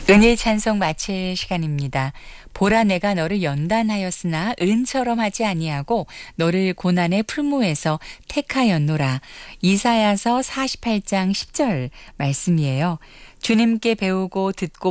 은일 찬송 마칠 시간입니다. 보라 내가 너를 연단하였으나 은처럼 하지 아니하고 너를 고난의 풀무에서 택하였노라. 이사야서 48장 10절 말씀이에요. 주님께 배우고 듣고